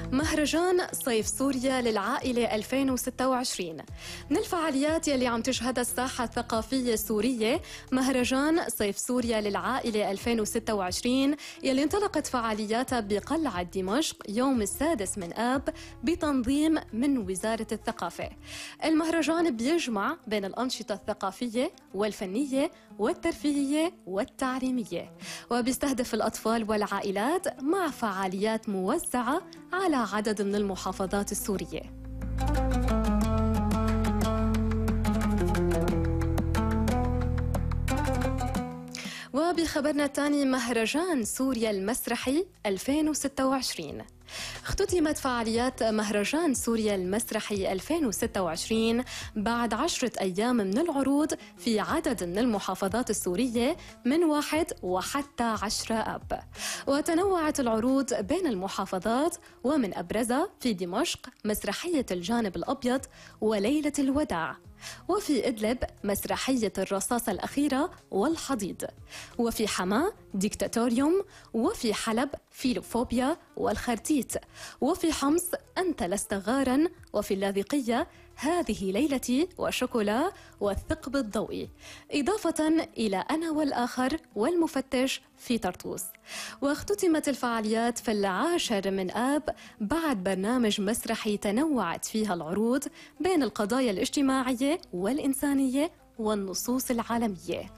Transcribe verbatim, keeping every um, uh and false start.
مهرجان صيف سوريا للعائلة ألفين وستة وعشرين من الفعاليات يلي عم تشهدها الساحة الثقافية السورية. مهرجان صيف سوريا للعائلة ألفين وستة وعشرين يلي انطلقت فعالياتها بقلعة دمشق يوم السادس من آب بتنظيم من وزارة الثقافة. المهرجان بيجمع بين الأنشطة الثقافية والفنية والترفيهية والتعليمية، وبيستهدف الأطفال والعائلات مع فعاليات موزعة على عدد من المحافظات السورية. وبخبرنا الثاني، مهرجان سوريا المسرحي ألفين وستة وعشرين. اختتمت فعاليات مهرجان سوريا المسرحي ألفين وستة وعشرين بعد عشرة أيام من العروض في عدد من المحافظات السورية من واحد وحتى عشرة أب، وتنوعت العروض بين المحافظات، ومن أبرزها في دمشق مسرحية الجانب الأبيض وليلة الوداع، وفي إدلب مسرحية الرصاصة الأخيرة والحضيض، وفي حماة ديكتاتوريوم، وفي حلب فيلوفوبيا والخرتيت، وفي حمص أنت لست غارا، وفي اللاذقية هذه ليلتي وشوكولا والثقب الضوئي، إضافة إلى أنا والآخر والمفتش في طرطوس. واختتمت الفعاليات في العاشر من آب بعد برنامج مسرحي تنوعت فيها العروض بين القضايا الاجتماعية والإنسانية والنصوص العالمية.